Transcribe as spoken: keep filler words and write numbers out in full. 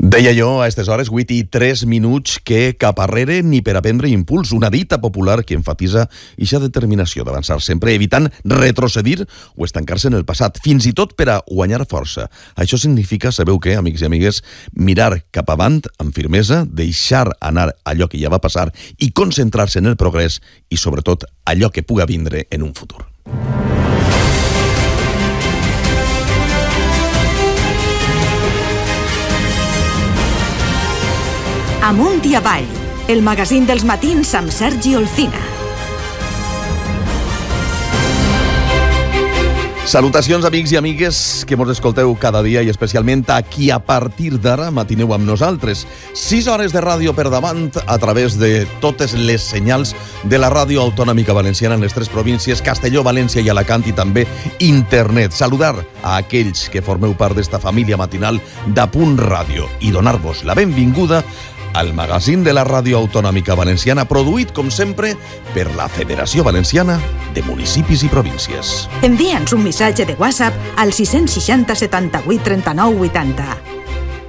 Deia jo a aquestes hores, vuit i tres minuts, que cap arrere ni per a prendre impuls. Una dita popular que enfatitza eixa determinació d'avançar sempre, evitant retrocedir o estancar-se en el passat, fins i tot per a guanyar força. Això significa, sabeu què, amics i amigues, mirar cap avant amb firmesa, deixar anar allò que ja va passar i concentrar-se en el progrés i, sobretot, allò que puga vindre en un futur. Amunt i avall, el magazín dels matins amb Sergi Olcina. Salutacions, amics i amigues que mos escolteu cada dia i especialment a qui a partir d'ara matineu amb nosaltres. Sis hores de ràdio per davant a través de totes les senyals de la ràdio autonòmica valenciana en les tres províncies, Castelló, València i Alacant, i també internet. Saludar a aquells que formeu part d'esta família matinal d'Apunt Ràdio i donar-vos la benvinguda al magazín de la ràdio autonòmica valenciana, produït, com sempre, per la Federació Valenciana de Municipis i Províncies. Envia'ns un missatge de WhatsApp al sis seixanta setanta-vuit trenta-nou vuitanta.